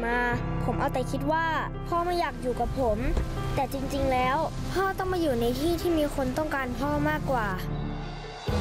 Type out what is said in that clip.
มาผมเอาแต่คิดว่าพ่อไม่อยากอยู่กับผมแต่จริงๆแล้วพ่อต้องมาอยู่ในที่ที่มีคนต้องการพ่อมากกว่า